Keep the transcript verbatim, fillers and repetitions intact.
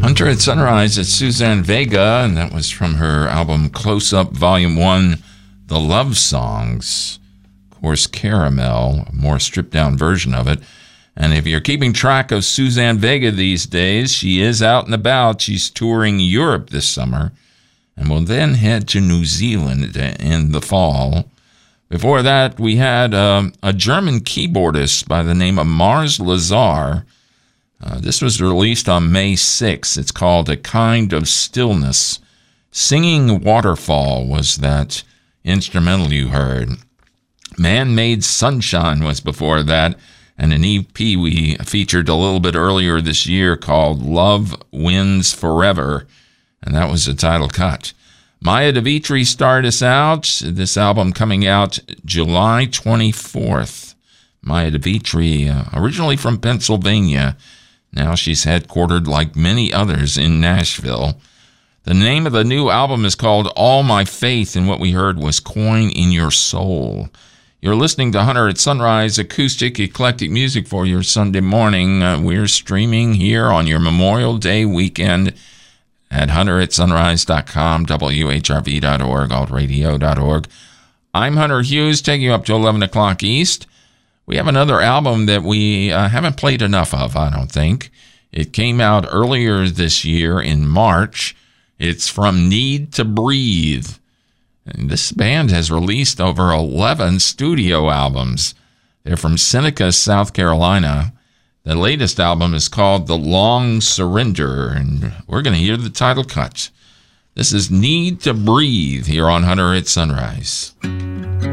Hunter at Sunrise, it's Suzanne Vega, and that was from her album Close Up Volume one, The Love Songs. Of course, Caramel, a more stripped-down version of it. And if you're keeping track of Suzanne Vega these days, she is out and about. She's touring Europe this summer and will then head to New Zealand in the fall. Before that, we had uh, a German keyboardist by the name of Mars Lazar. Uh, this was released on May sixth. It's called A Kind of Stillness. Singing Waterfall was that instrumental you heard. Man-Made Sunshine was before that, and an E P we featured a little bit earlier this year called Love Wins Forever, and that was the title cut. Maya DeVitri started us out, this album coming out July twenty-fourth. Maya DeVitri, uh, originally from Pennsylvania. Now she's headquartered, like many others, in Nashville. The name of the new album is called All My Faith, and what we heard was Coin in Your Soul. You're listening to Hunter at Sunrise, acoustic, eclectic music for your Sunday morning. Uh, we're streaming here on your Memorial Day weekend at hunter at sunrise dot com, W H R V dot org, alt radio dot org. I'm Hunter Hughes, taking you up to eleven o'clock East. We have another album that we uh, haven't played enough of, I don't think. It came out earlier this year in March. It's from Need to Breathe. And this band has released over eleven studio albums. They're from Seneca, South Carolina. The latest album is called The Long Surrender, and we're going to hear the title cut. This is Need to Breathe here on Hunter at Sunrise.